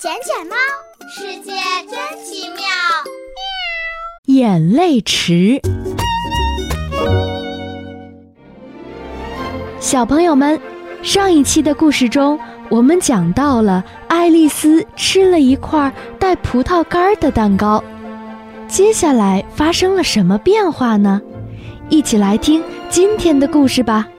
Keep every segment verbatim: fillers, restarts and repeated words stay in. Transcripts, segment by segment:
捡捡猫，世界真奇妙。 眼泪池。小朋友们，上一期的故事中，我们讲到了爱丽丝吃了一块带葡萄干的蛋糕。接下来发生了什么变化呢？一起来听今天的故事吧。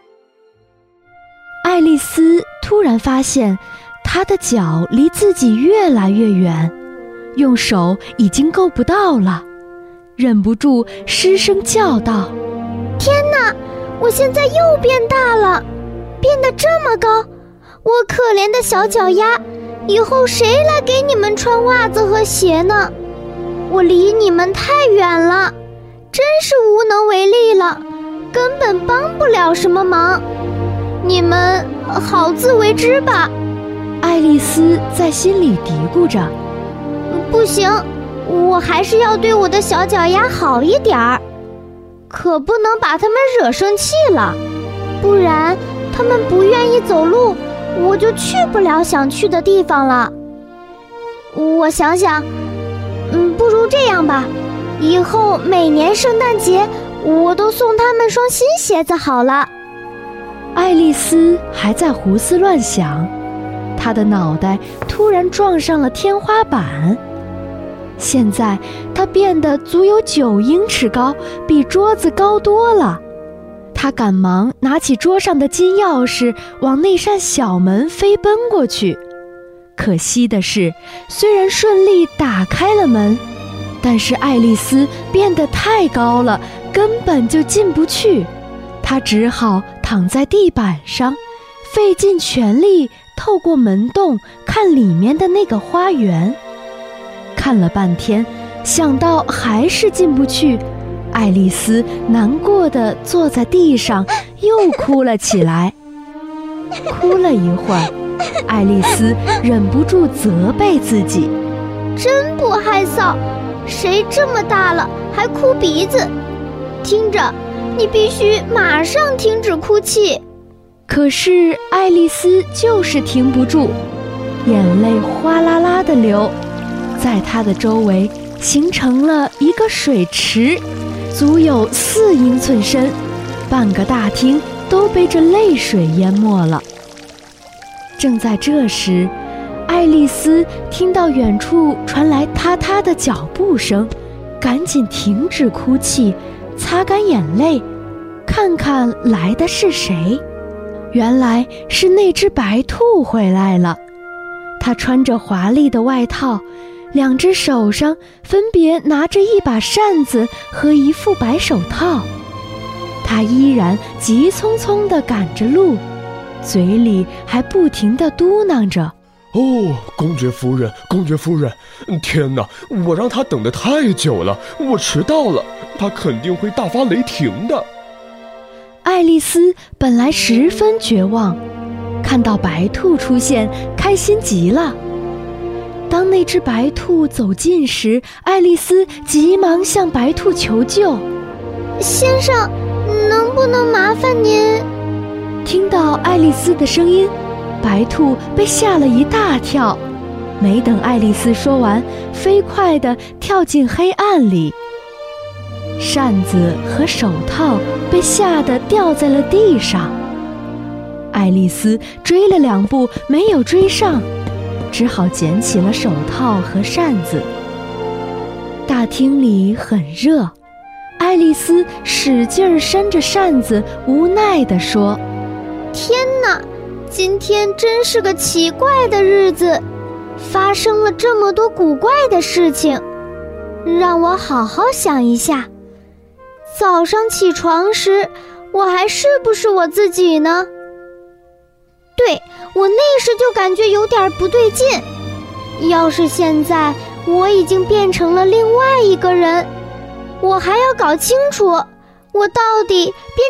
爱丽丝突然发现她的脚离自己越来越远，用手已经够不到了，忍不住失声叫道： 天哪，我现在又变大了，变得这么高，我可怜的小脚丫，以后谁来给你们穿袜子和鞋呢？我离你们太远了，真是无能为力了，根本帮不了什么忙，你们好自为之吧。 爱丽丝在心里嘀咕着， 不行，我还是要对我的小脚丫好一点儿，可不能把他们惹生气了，不然他们不愿意走路，我就去不了想去的地方了。我想想，嗯，不如这样吧，以后每年圣诞节我都送他们双新鞋子好了。 爱丽丝还在胡思乱想，她的脑袋突然撞上了天花板。现在她变得足有九英尺高，比桌子高多了。她赶忙拿起桌上的金钥匙，往那扇小门飞奔过去。可惜的是，虽然顺利打开了门，但是爱丽丝变得太高了，根本就进不去。她只好躺在地板上，费尽全力透过门洞看里面的那个花园。看了半天，想到还是进不去，爱丽丝难过地坐在地上，又哭了起来。哭了一会儿，爱丽丝忍不住责备自己， 真不害臊，谁这么大了还哭鼻子？听着，你必须马上停止哭泣。 可是爱丽丝就是停不住，眼泪哗啦啦地流，在她的周围形成了一个水池，足有四英寸深，半个大厅都被这泪水淹没了。正在这时，爱丽丝听到远处传来踏踏的脚步声，赶紧停止哭泣，擦干眼泪，看看来的是谁。原来是那只白兔回来了。它穿着华丽的外套，两只手上分别拿着一把扇子和一副白手套。它依然急匆匆地赶着路，嘴里还不停地嘟囔着： 哦，公爵夫人，公爵夫人，天哪，我让他等得太久了，我迟到了，他肯定会大发雷霆的。 爱丽丝本来十分绝望，看到白兔出现，开心极了。当那只白兔走近时，爱丽丝急忙向白兔求救： 先生，能不能麻烦您？ 听到爱丽丝的声音，白兔被吓了一大跳，没等爱丽丝说完，飞快地跳进黑暗里。扇子和手套被吓得掉在了地上。爱丽丝追了两步没有追上，只好捡起了手套和扇子。大厅里很热，爱丽丝使劲扇着扇子，无奈地说： 天哪，今天真是个奇怪的日子，发生了这么多古怪的事情，让我好好想一下。早上起床时，我还是不是我自己呢？对，我那时就感觉有点不对劲。要是现在我已经变成了另外一个人，我还要搞清楚，我到底变